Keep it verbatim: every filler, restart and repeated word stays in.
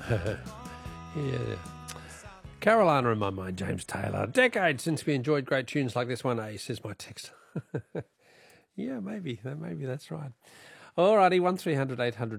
Yeah. Carolina in my mind, James Taylor. Decades since we enjoyed great tunes like this one. A says my text. Yeah, maybe. Maybe that's right. Alrighty, one three hundred eight hundred